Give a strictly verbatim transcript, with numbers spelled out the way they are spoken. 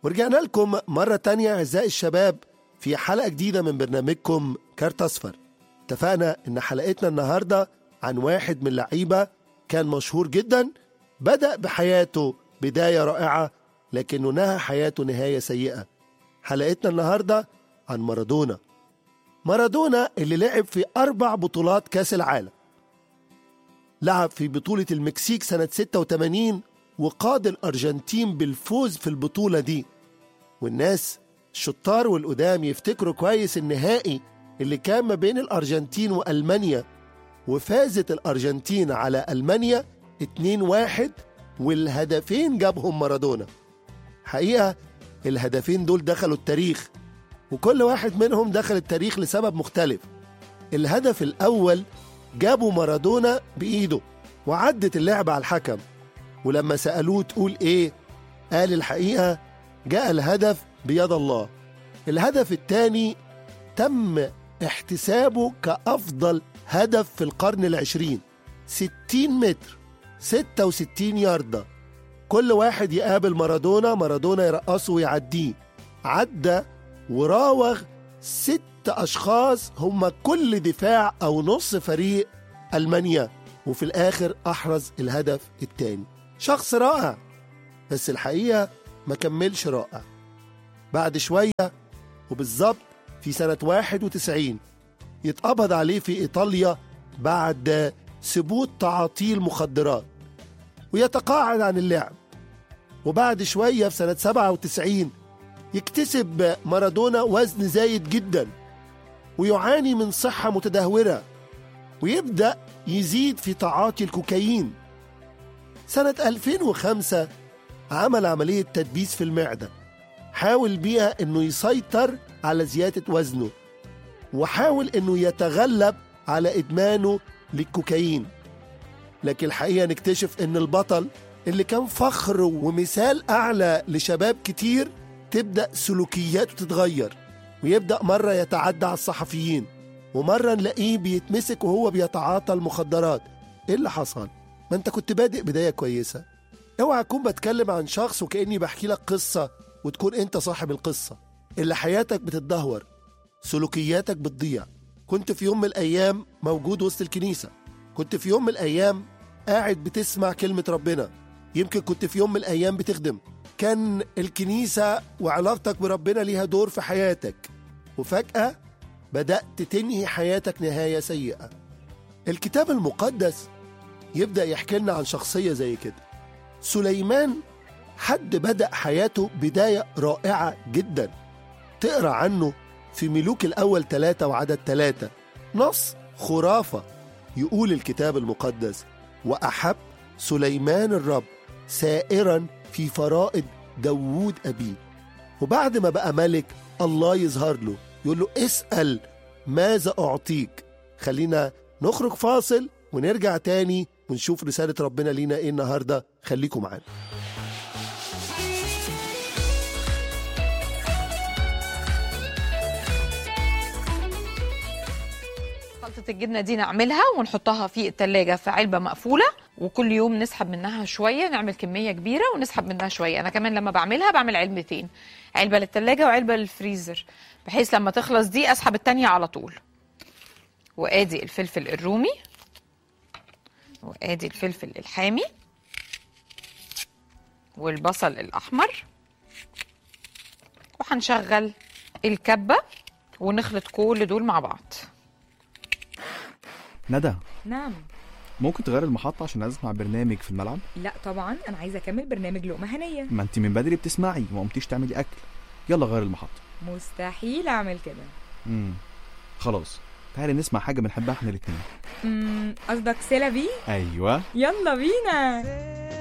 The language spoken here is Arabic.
ورجعنا لكم مرة تانية أعزائي الشباب في حلقة جديدة من برنامجكم كارت أصفر. اتفقنا إن حلقتنا النهاردة عن واحد من اللعيبة كان مشهور جدا، بدأ بحياته بداية رائعة لكنه نهى حياته نهاية سيئة. حلقتنا النهاردة عن مارادونا. مارادونا اللي لعب في أربع بطولات كاس العالم. لعب في بطولة المكسيك سنة ستة وثمانين وقاد الأرجنتين بالفوز في البطولة دي. والناس الشطار والقدام يفتكروا كويس النهائي اللي كان ما بين الأرجنتين وألمانيا، وفازت الأرجنتين على ألمانيا اتنين واحد، والهدفين جابهم مارادونا. حقيقة الهدفين دول دخلوا التاريخ، وكل واحد منهم دخل التاريخ لسبب مختلف. الهدف الأول جابوا مارادونا بإيده وعدت اللعبة على الحكم، ولما سألوه تقول إيه؟ قال الحقيقة جاء الهدف بيد الله. الهدف الثاني تم احتسابه كأفضل هدف في القرن العشرين، ستين متر، ستة وستين ياردة. كل واحد يقابل مارادونا، مارادونا يرقصه ويعديه. عدى وراوغ ست أشخاص هم كل دفاع أو نص فريق ألمانيا، وفي الآخر أحرز الهدف الثاني. شخص رائع، بس الحقيقة ما كملش رائع. بعد شوية وبالظبط في سنة واحد وتسعين يتقبض عليه في إيطاليا بعد ثبوت تعاطي المخدرات ويتقاعد عن اللعب. وبعد شوية في سنة سبعة وتسعين يكتسب مارادونا وزن زايد جدا ويعاني من صحة متدهورة، ويبدأ يزيد في تعاطي الكوكايين. سنة ألفين وخمسة عمل عملية تدبيس في المعدة، حاول بيها أنه يسيطر على زيادة وزنه، وحاول أنه يتغلب على إدمانه للكوكايين. لكن الحقيقة نكتشف أن البطل اللي كان فخر ومثال أعلى لشباب كتير تبدأ سلوكياته تتغير، ويبدأ مرة يتعدى على الصحفيين، ومرة نلاقيه بيتمسك وهو بيتعاطى المخدرات. إيه اللي حصل؟ ما أنت كنت بادئ بداية كويسة. اوعى أكون بتكلم عن شخص وكأني بحكي لك قصة وتكون أنت صاحب القصة. اللي حياتك بتتدهور، سلوكياتك بتضيع. كنت في يوم من الأيام موجود وسط الكنيسة، كنت في يوم من الأيام قاعد بتسمع كلمة ربنا، يمكن كنت في يوم من الأيام بتخدم. كان الكنيسة وعلاقتك بربنا ليها دور في حياتك، وفجأة بدأت تنهي حياتك نهاية سيئة. الكتاب المقدس يبدأ يحكي لنا عن شخصية زي كده. سليمان حد بدأ حياته بداية رائعة جدا، تقرأ عنه في ملوك الأول ثلاثة وعدد ثلاثة، نص خرافة. يقول الكتاب المقدس: وأحب سليمان الرب سائرا في فرائض داوود أبيه. وبعد ما بقى ملك الله يظهر له يقول له اسأل ماذا أعطيك. خلينا نخرج فاصل ونرجع تاني ونشوف رسالة ربنا لينا إيه النهاردة. خليكم معانا. خلطة الجبنة دي نعملها ونحطها في التلاجة في علبة مقفولة، وكل يوم نسحب منها شوية، نعمل كمية كبيرة ونسحب منها شوية. أنا كمان لما بعملها بعمل علبتين، علبة للتلاجة وعلبة للفريزر، بحيث لما تخلص دي أسحب التانية على طول. وآدي الفلفل الرومي، وآدي الفلفل الحامي، والبصل الأحمر، وهنشغل الكبة ونخلط كل دول مع بعض. ندى. نعم. ممكن تغير المحطة عشان عايز اسمع برنامج في الملعب؟ لا طبعا، انا عايزه اكمل برنامج لقمة هنية. ما انت من بدري بتسمعي وما قمتيش تعملي اكل. يلا غير المحطة. مستحيل اعمل كده. امم خلاص، تعالي نسمع حاجة بنحبها احنا الاتنين. امم قصدك سيلافي؟ ايوه، يلا بينا.